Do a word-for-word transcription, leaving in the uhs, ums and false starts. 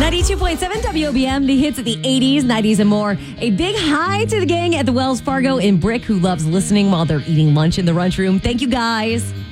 ninety-two point seven W O B M, the hits of the eighties, nineties, and more. A big hi to the gang at the Wells Fargo in Brick who loves listening while they're eating lunch in the lunchroom. Thank you, guys.